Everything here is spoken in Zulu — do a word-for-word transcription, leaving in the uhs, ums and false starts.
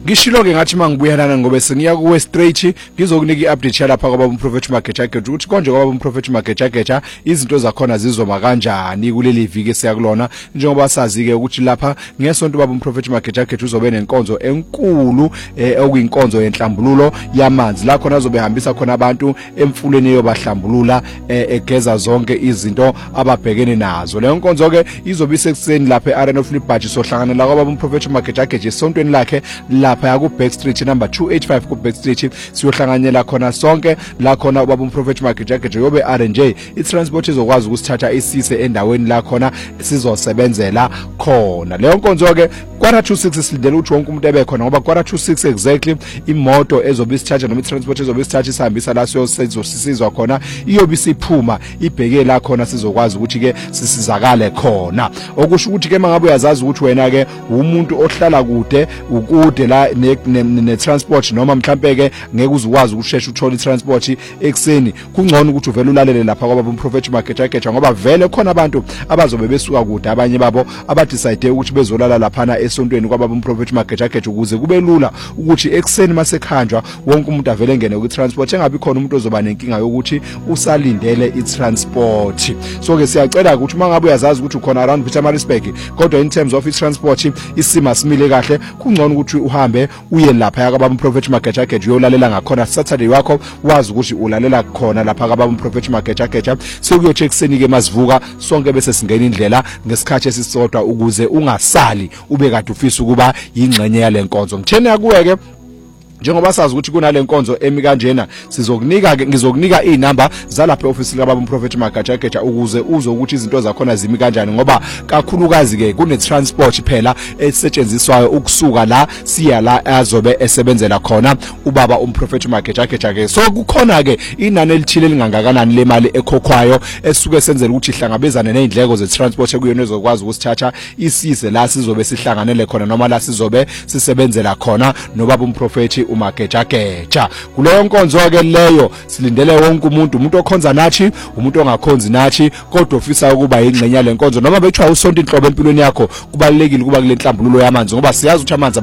Ngishilo ke ngathi mangibuyelana ngobe sengiya ku straight ngizokunika iupdate lapha kwaba umProfect Market Jacket ukuthi konje kwaba umProfect Market Jacket izinto zakhona zizoma kanjani kuleli viki siyakulona njengoba sazi ke ukuthi lapha ngesonto baba umProfect Market Jacket uzobe nenkonzo enkulu okuyinkonzo yenhlambululo yamanzi la khona azobehambisa khona abantu emfuleni yobahlambulula egeza zonke izinto ababhekene nazo leyo nkonzo ke izobe isekuseni lapha eArena of Liberty sohlangana la kwaba umProfect Market Jacket esontweni lakhe lapha yaku Backstreet number two eighty-five ku Backstreet siyohlanganyela khona sonke la khona ubaba umProfect Market Jacket yobe R and J itransport izokwazi ukusithatha isise endaweni la khona sizosebenzela khona leyo nkonzo ke quarter to six silindele ukuthi wonke umuntu ebe khona ngoba quarter to six exactly imoto ezobe isithatha noma itransport ezobe isithatha isihambisa la siyosizwa khona iyobe isiphuma ibheke la khona sizokwazi ukuthi ke sisizakale khona okusho ukuthi ke mangabe uyazazi ukuthi wena ke umuntu ohlala kude ukude la ne transport noma mhlambe ke ngeke uzukwazi ukushesha uthola itransport ekseni kungcono ukuthi uvele ulalele lapha kwaba umProfect Market Jacket ngoba vele khona abantu abazobe besuka kude abanye babo abadecide ukuthi bezolala lapha na esontweni kwaba umProfect Market Jacket ukuze kube lula ukuthi ekseni masekhanjwa wonke umuntu avele ngene ku transport engabi khona umuntu ozoba nenkinga yokuthi usalindele itransport so ke siyacela ukuthi mangabe uyazazi ukuthi ukhona around Pietermaritzburg kodwa in terms of itransport isima simile kahle kungcono ukuthi uhambe uye lapha yakaba umProfect Market Jacket uyolalela ngakhona Saturday wakho wazi ukuthi ulalela khona lapha yakaba umProfect Market Jacket sekuyoche ekseni ke masivuka sonke bese singena indlela ngesikhathi esisodwa ukuze ungasali ube kade ufisa ukuba ingxenye yale nkonzo ngithene yakuweke njengoba sazi ukuthi kunale nkonzo emi kanjena sizokunika ke ngizokunika inamba zalapha eoffice laba umProfect Market Jacket ukuze uzo ukuthi izinto zakhona zimi kanjani ngoba kakhulukazi ke kune transport phela esetshenziswayo ukusuka la siya la azobe esebenzela khona ubaba umProfect Market Jacket ke so kukhona ke inani elithile elingangakanani lemali ekhokhwayo esuke senzela ukuthi ihlangabezane nezindleko zetransport ekuyona ezokwazi ukusithatha isise la sizobe sihlanganele khona noma la sizobe sisebenzela khona nobaba umProfect uMarket Jacket kuleyo nkonzo ke leyo silindele wonke umuntu umuntu okhonza nathi umuntu ongakhonzi nathi kodwa ofisa ukuba ingxenye lenkonzo noma bethiwa usonto inhlobo empilweni yakho kubalekile kuba kule nhlambululo yamanzi ngoba siyazi ukuthi amanzi